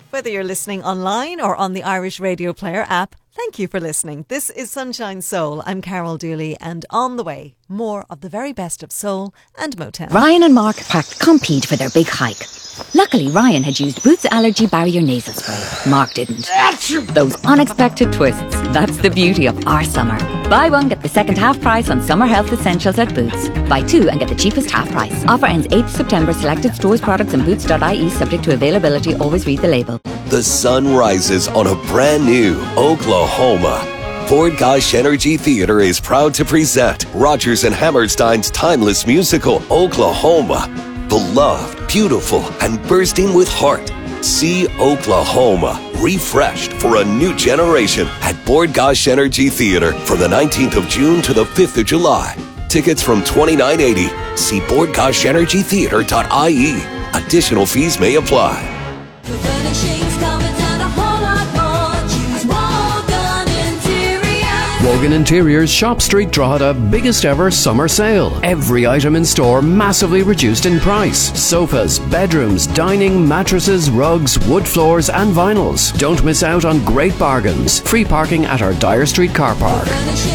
Whether you're listening online or on the Irish Radio Player app, thank you for listening. This is Sunshine Soul. I'm Carol Dooley, and on the way, more of the very best of soul and Motown. Ryan and Mark packed Compeed for their big hike. Luckily, Ryan had used Boots Allergy Barrier Nasal Spray. Mark didn't. Those unexpected twists. That's the beauty of our summer. Buy one, get the second half price on summer health essentials at Boots. Buy two and get the cheapest half price. Offer ends 8th September. Selected stores, products and boots.ie subject to availability. Always read the label. The sun rises on a brand new Oklahoma. Ford Gosh Energy Theatre is proud to present Rodgers and Hammerstein's timeless musical, Oklahoma. Beloved, beautiful, and bursting with heart. See Oklahoma, refreshed for a new generation at Ford Gosh Energy Theatre from the 19th of June to the 5th of July. Tickets from $29.80. See FordGoshEnergyTheatre.ie. Additional fees may apply. Wogan Interiors Shop Street Drogheda biggest ever summer sale. Every item in store massively reduced in price. Sofas, bedrooms, dining, mattresses, rugs, wood floors and vinyls. Don't miss out on great bargains. Free parking at our Dyer Street car park.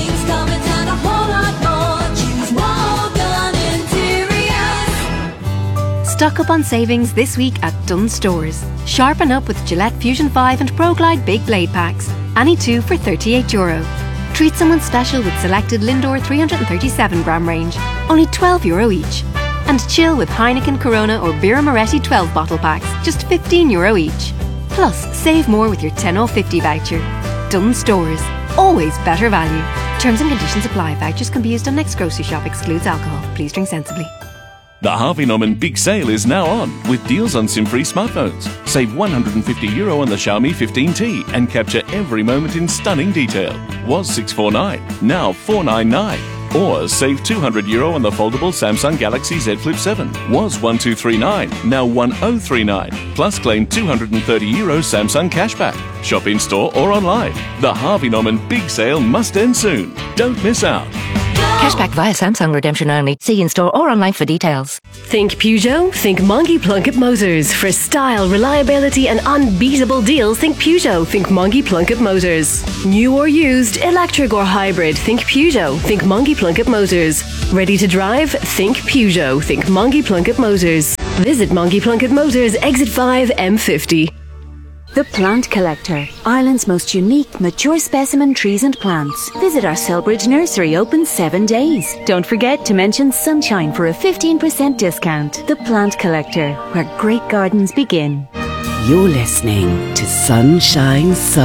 Stock up on savings this week at Dunnes Stores. Sharpen up with Gillette Fusion 5 and ProGlide Big Blade Packs. Any two for €38. Treat someone special with selected Lindor 337-gram range, only €12 each. And chill with Heineken, Corona or Birra Moretti 12 bottle packs, just €15 each. Plus, save more with your 10 off 50 voucher. Dunnes Stores, always better value. Terms and conditions apply. Vouchers can be used on next grocery shop. Excludes alcohol. Please drink sensibly. The Harvey Norman Big Sale is now on with deals on SIM-free smartphones. Save €150 on the Xiaomi 15T and capture every moment in stunning detail. Was $649, now $499. Or save €200 on the foldable Samsung Galaxy Z Flip 7. Was $1239, now $1039. Plus claim €230 Samsung cashback. Shop in store or online. The Harvey Norman Big Sale must end soon. Don't miss out. Cashback via Samsung redemption only. See in store or online for details. Think Peugeot? Think Monkey Plunkett Motors. For style, reliability and unbeatable deals, think Peugeot. Think Monkey Plunkett Motors. New or used, electric or hybrid, think Peugeot. Think Monkey Plunkett Motors. Ready to drive? Think Peugeot. Think Monkey Plunkett Motors. Visit Monkey Plunkett Motors, Exit 5, M50. The Plant Collector, Ireland's most unique mature specimen trees and plants. Visit our Selbridge nursery, open 7 days. Don't forget to mention Sunshine for a 15% discount. The Plant Collector, where great gardens begin. You're listening to Sunshine Soul.